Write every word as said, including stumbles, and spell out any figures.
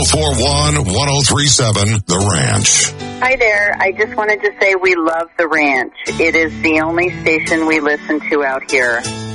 four one, one oh three seven, The Ranch. Hi there. I just wanted to say we love The Ranch. It is the only station we listen to out here.